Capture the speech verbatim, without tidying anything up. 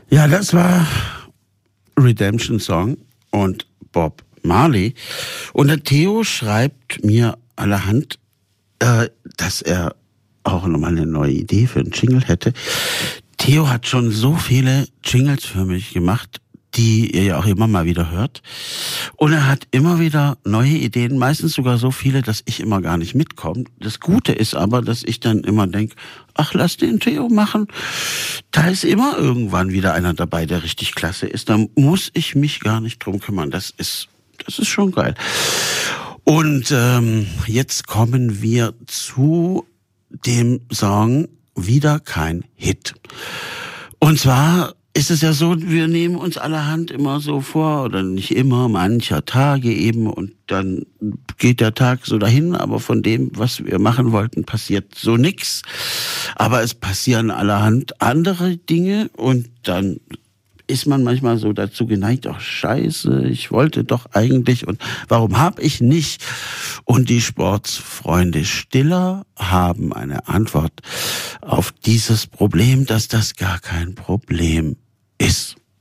Ja, das war Redemption Song und Bob Marley. Und der Theo schreibt mir allerhand, äh, dass er auch nochmal eine neue Idee für einen Jingle hätte. Theo hat schon so viele Jingles für mich gemacht, die ihr ja auch immer mal wieder hört. Und er hat immer wieder neue Ideen, meistens sogar so viele, dass ich immer gar nicht mitkomme. Das Gute ist aber, dass ich dann immer denke, ach, lass den Theo machen. Da ist immer irgendwann wieder einer dabei, der richtig klasse ist. Da muss ich mich gar nicht drum kümmern. Das ist, das ist schon geil. Und ähm, jetzt kommen wir zu dem Song Wieder kein Hit. Und zwar ist es ja so, wir nehmen uns allerhand immer so vor, oder nicht immer, mancher Tage eben, und dann geht der Tag so dahin, aber von dem, was wir machen wollten, passiert so nix. Aber es passieren allerhand andere Dinge und dann ist man manchmal so dazu geneigt, ach scheiße, ich wollte doch eigentlich und warum hab ich nicht? Und die Sportsfreunde Stiller haben eine Antwort auf dieses Problem, dass das gar kein Problem ist.